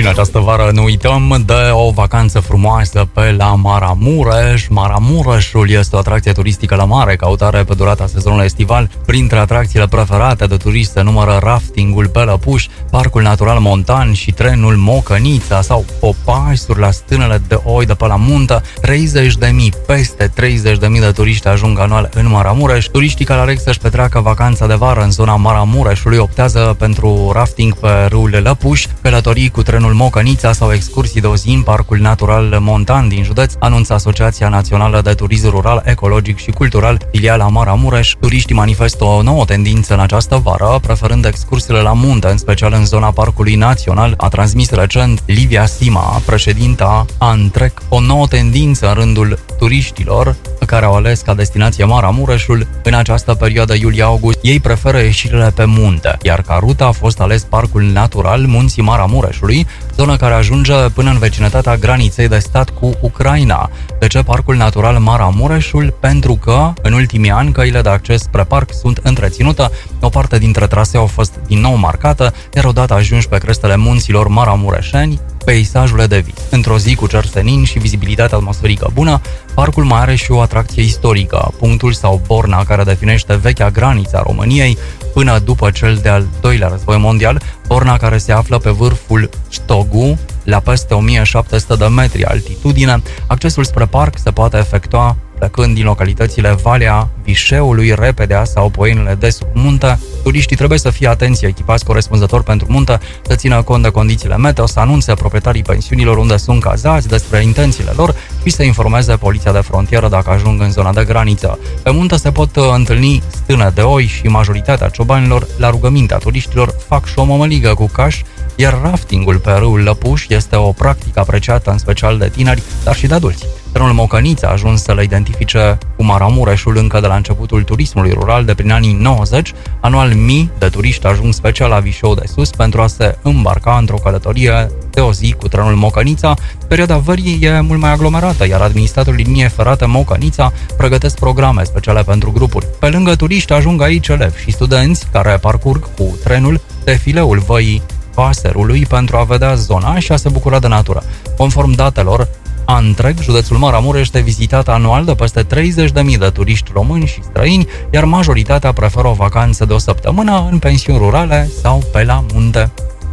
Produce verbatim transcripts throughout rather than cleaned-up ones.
această vară nu uităm de o vacanță frumoasă pe la Maramureș. Maramureșul este o atracție turistică la mare căutare pe durata sezonului estival. Printre atracțiile preferate de turiști se numără raftingul pe Lăpuș, parcul natural montan și trenul Mocănița sau popasuri la stânele de oi de pe la muntă. treizeci de mii, peste treizeci de mii de turiști ajung anual în Maramureș. Turiștii care aleg să-și petreacă vacanța de vară în zona Maramureșului optează pentru rafting pe râul Lăpuș, călătorii cu trenul Mocănița sau excursii de o zi în parcul natural montan din județ, anunță Asociația Națională de Turism Rural, Ecologic și Cultural, filiala Maramureș. Turiștii manifestă o nouă tendință în această vară, preferând excursiile la munte, în special în zona Parcului Național, a transmis recent Livia Sima, președinta Antrec. O nouă tendință în rândul turiștilor care au ales ca destinație Maramureșul în această perioadă iulie-august. Ei preferă ieșirile pe munte, iar ca rută a fost ales Parcul Natural Munții Maramureșului, zonă care ajunge până în vecinătatea graniței de stat cu Ucraina. De ce Parcul Natural Maramureșul? Pentru că în ultimii ani căile de acces spre parc sunt întreținute, o parte dintre trasee au fost din nou marcată, iar odată ajunși pe crestele munților maramureșeni, peisajul e de vis. Într-o zi cu cer senin și vizibilitate atmosferică bună, parcul mai are și o atracție istorică, punctul sau borna care definește vechea graniță a României până după cel de-al doilea război mondial, borna care se află pe vârful Ștogu, la peste o mie șapte sute de metri altitudine. Accesul spre parc se poate efectua plecând din localitățile Valea Vișeului, Repedea sau Poienele de sub munte. Turiștii trebuie să fie atenți, echipați corespunzător pentru munte, să țină cont de condițiile meteo, să anunțe proprietarii pensiunilor unde sunt cazați despre intențiile lor și să informeze poliția de frontieră dacă ajung în zona de graniță. Pe munte se pot întâlni stâne de oi și majoritatea ciobanilor, la rugămintea turiștilor, fac și o mămăligă cu caș, iar raftingul pe râul Lăpuș este o practică apreciată în special de tineri, dar și de adulți. Trenul Mocănița a ajuns să le identifice cu Maramureșul încă de la începutul turismului rural de prin anii nouăzeci. Anual mii de turiști ajung special la Vișeu de Sus pentru a se îmbarca într-o călătorie de o zi cu trenul Mocănița. Perioada verii e mult mai aglomerată, iar administratorul liniei ferate Mocănița pregătesc programe speciale pentru grupuri. Pe lângă turiști ajung aici elevi și studenți care parcurg cu trenul defileul Văii Vaserului pentru a vedea zona și a se bucura de natură. Conform datelor Antreg, județul Maramureș este vizitat anual de peste treizeci de mii de turiști români și străini, iar majoritatea preferă o vacanță de o săptămână în pensiuni rurale sau pe la munte.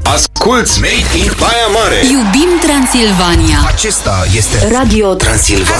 Asculți Made in Baia Mare! Iubim Transilvania! Acesta este Radio Transilvania.